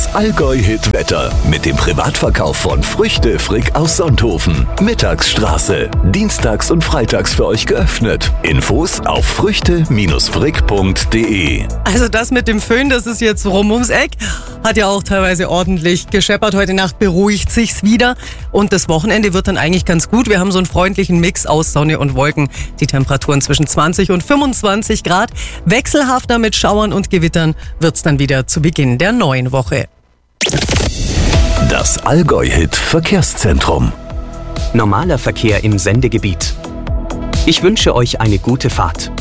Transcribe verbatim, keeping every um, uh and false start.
Das Allgäu-Hit-Wetter mit dem Privatverkauf von Früchte Frick aus Sonthofen. Mittagsstraße. Dienstags und freitags für euch geöffnet. Infos auf früchte frick punkt de. Also das mit dem Föhn, das ist jetzt rum ums Eck. Hat ja auch teilweise ordentlich gescheppert. Heute Nacht beruhigt sich's wieder. Und das Wochenende wird dann eigentlich ganz gut. Wir haben so einen freundlichen Mix aus Sonne und Wolken. Die Temperaturen zwischen zwanzig und fünfundzwanzig Grad. Wechselhafter mit Schauern und Gewittern wird's dann wieder zu Beginn der neuen Woche. Das Allgäu-Hit-Verkehrszentrum. Normaler Verkehr im Sendegebiet. Ich wünsche euch eine gute Fahrt.